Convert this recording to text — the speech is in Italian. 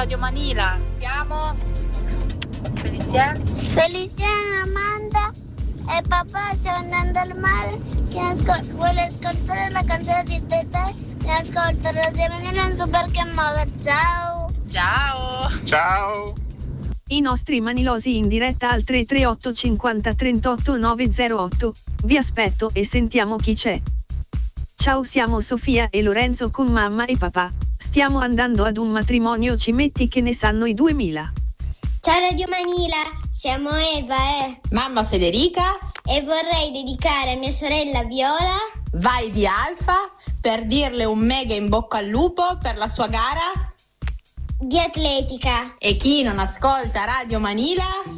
Radio Manila. Siamo Feliciano, Amanda e papà stiamo andando al mare. Vuole ascoltare la canzone di Tete? Mi ascolta Radio Manila, non so perché muove. Ciao. Ciao. I nostri manilosi in diretta al 338 50 38 908. Vi aspetto e sentiamo chi c'è. Ciao, siamo Sofia e Lorenzo con mamma e papà. Stiamo andando ad un matrimonio, ci metti che ne sanno i 2000. Ciao Radio Manila, siamo Eva e mamma Federica e vorrei dedicare a mia sorella Viola Vai di Alfa per dirle un mega in bocca al lupo per la sua gara di atletica. E chi non ascolta Radio Manila